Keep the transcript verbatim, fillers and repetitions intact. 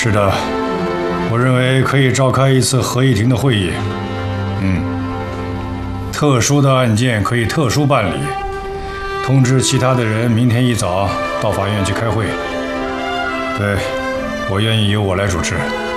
是的，我认为可以召开一次合议庭的会议。嗯，特殊的案件可以特殊办理，通知其他的人明天一早到法院去开会。对，我愿意由我来主持。